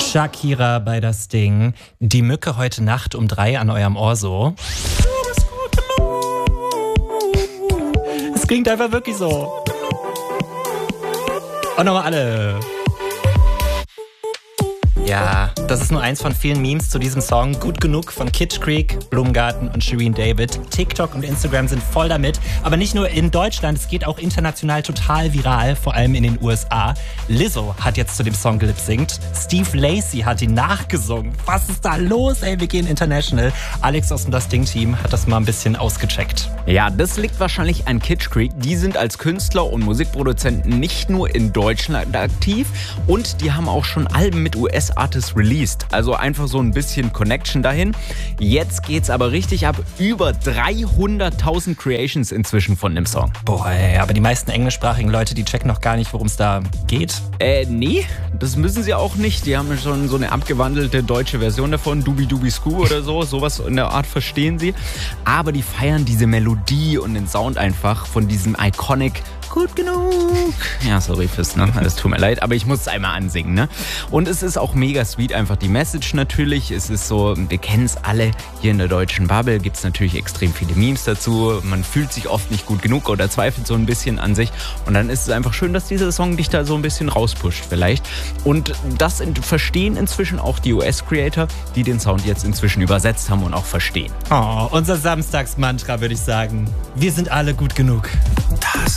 Shakira bei das Ding. Die Mücke heute Nacht um 3 an eurem Ohr so. Es klingt einfach wirklich so. Und nochmal alle. Ja, das ist nur eins von vielen Memes zu diesem Song. Gut genug von Kitsch Creek, Blumengarten und Shireen David. TikTok und Instagram sind voll damit. Aber nicht nur in Deutschland, es geht auch international total viral, vor allem in den USA. Lizzo hat jetzt zu dem Song gelipsingt. Steve Lacy hat ihn nachgesungen. Was ist da los, ey? Wir gehen international. Alex aus dem Das Ding-Team hat das mal ein bisschen ausgecheckt. Ja, das liegt wahrscheinlich an Kitsch Creek. Die sind als Künstler und Musikproduzenten nicht nur in Deutschland aktiv und die haben auch schon Alben mit US-Artists released. Also einfach so ein bisschen Connection dahin. Jetzt geht's aber richtig ab. Über 300.000 Creations inzwischen von dem Song. Boah, ey, aber die meisten englischsprachigen Leute, die checken noch gar nicht, worum es da geht. Nee, das müssen sie auch nicht. Die haben schon so eine abgewandelte deutsche Version davon. Dubi Dubi Sku oder so. Sowas in der Art verstehen sie. Aber die feiern diese Melodie und den Sound einfach von diesem Iconic Gut genug. Ja, sorry fürs, ne? Es tut mir leid, aber ich muss es einmal ansingen, ne? Und es ist auch mega sweet, einfach die Message natürlich. Es ist so, wir kennen es alle, hier in der deutschen Bubble gibt es natürlich extrem viele Memes dazu. Man fühlt sich oft nicht gut genug oder zweifelt so ein bisschen an sich. Und dann ist es einfach schön, dass dieser Song dich da so ein bisschen rauspusht vielleicht. Und das verstehen inzwischen auch die US-Creator, die den Sound jetzt inzwischen übersetzt haben und auch verstehen. Oh, unser Samstagsmantra würde ich sagen. Wir sind alle gut genug. Das